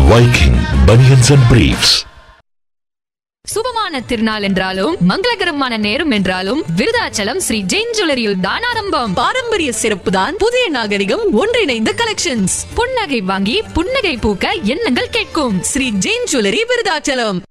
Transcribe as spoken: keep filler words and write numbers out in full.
Viking Bunions and Briefs. சுபமான திருநாள் என்றாலும் மங்களகரமான நேரம் என்றாலும் விருதாச்சலம் ஸ்ரீ ஜெயின் ஜுவல்லரியில் தான் ஆரம்பம். பாரம்பரிய சிறப்பு தான் புதிய நாகரிகம் ஒன்றிணைந்த கலெக்ஷன்ஸ். புன்னகை வாங்கி புன்னகை பூக்க எண்ணங்கள் கேட்கும் ஸ்ரீ ஜெயின் ஜுவல்லரி விருதாச்சலம்.